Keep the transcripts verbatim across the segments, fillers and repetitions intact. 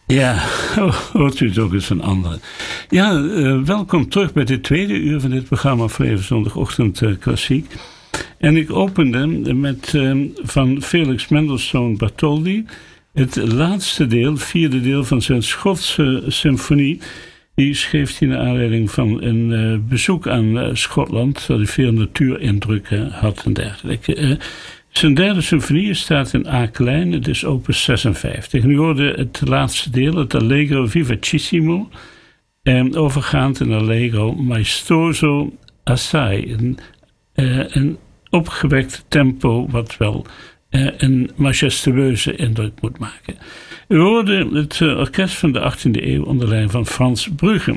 Ja, hoort u het ook eens van anderen. Ja, uh, welkom terug bij dit tweede uur van dit programma Vrije Zondagochtend uh, Klassiek. En ik opende met uh, van Felix Mendelssohn Bartholdy het laatste deel, het vierde deel van zijn Schotse symfonie. Die schreef hij naar aanleiding van een uh, bezoek aan uh, Schotland, dat hij veel natuurindrukken had en dergelijke. Uh, Zijn derde symfonie staat in A klein, het is opus zesenvijftig. Nu hoorde het laatste deel, het Allegro vivacissimo, en overgaand in Allegro maestoso assai. Een, uh, een opgewekt tempo wat wel uh, een majestueuze indruk moet maken. U hoorde het uh, orkest van de achttiende eeuw onder leiding van Frans Brugge.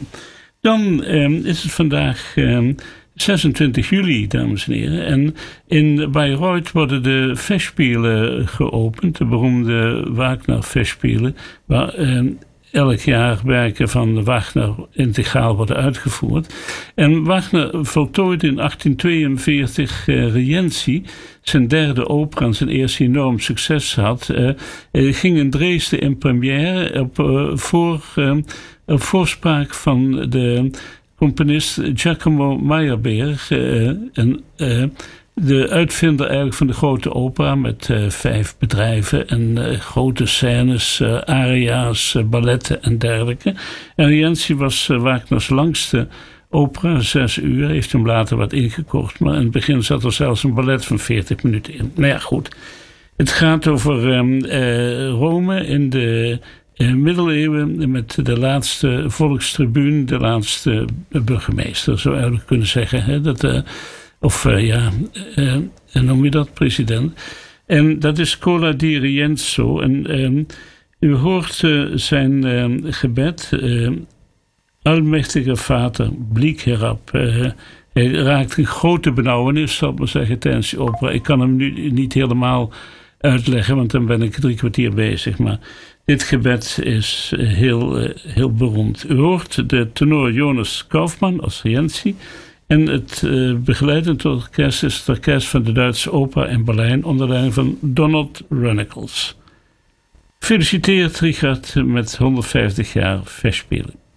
Dan uh, is het vandaag Uh, zesentwintig juli, dames en heren. En in Bayreuth worden de Festspielen geopend. De beroemde Wagner-Festspielen. Waar eh, elk jaar werken van Wagner integraal worden uitgevoerd. En Wagner voltooide in achttien tweeënveertig uh, Rienzi. Zijn derde opera en zijn eerste enorm succes had. Uh, uh, ging in Dresden in première op, uh, voor, uh, op voorspraak van de componist Giacomo Meyerbeer, uh, en, uh, de uitvinder eigenlijk van de grote opera met uh, vijf bedrijven en uh, grote scènes, uh, aria's, uh, balletten en dergelijke. En Rienzi was uh, Wagners langste opera, zes uur, heeft hem later wat ingekort, maar in het begin zat er zelfs een ballet van veertig minuten in. Nou ja, goed. Het gaat over um, uh, Rome in de In middeleeuwen met de laatste volkstribune, de laatste burgemeester, zou je eigenlijk kunnen zeggen. Hè? Dat, uh, of uh, ja, uh, noem je dat, president. En dat is Cola di Rienzo. En uh, u hoort uh, zijn uh, gebed. Uh, Almachtige Vader, blik herab. Uh, hij raakt een grote benauwenis, zal ik maar zeggen, tijdens de opera. Ik kan hem nu niet helemaal uitleggen, want dan ben ik drie kwartier bezig, maar dit gebed is heel, heel beroemd. U hoort de tenor Jonas Kaufmann als Rienzi. En het uh, begeleidend orkest is het orkest van de Duitse Opera in Berlijn onder leiding van Donald Runnicles. Gefeliciteerd Richard met honderdvijftig jaar Festspielen.